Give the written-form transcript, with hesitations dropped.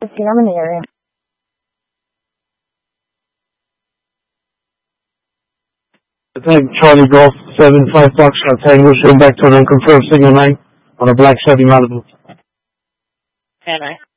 I'm in the area. Attack Charlie Golf 7-5 Foxtrot Tango, showing back to an unconfirmed signal 9 on a black Chevy Malibu. 10-9.